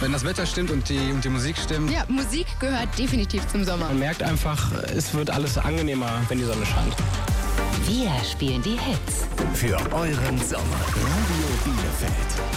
Wenn das Wetter stimmt und die Musik stimmt. Ja, Musik gehört definitiv zum Sommer. Man merkt einfach, es wird alles angenehmer, wenn die Sonne scheint. Wir spielen die Hits. Für euren Sommer. Radio Bielefeld.